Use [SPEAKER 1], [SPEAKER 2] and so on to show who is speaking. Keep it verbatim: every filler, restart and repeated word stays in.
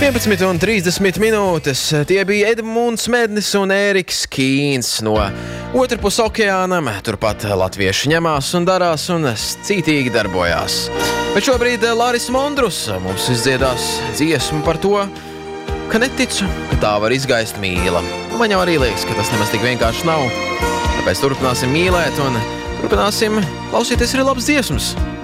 [SPEAKER 1] vienpadsmit un trīsdesmit minūtes. Tie bija Edmunds Mednis un Ēriks Kīns no otru pus okeānam. Turpat latvieši ņemās un darās un cītīgi darbojās. Bet šobrīd Lāris Mondrus mums izdziedās dziesmu par to, ka neticu, ka tā var izgaist mīla. Man jau arī liekas, ka tas nemaz tik vienkārši nav. Tāpēc turpināsim mīlēt un turpināsim klausīties arī labas dziesmas.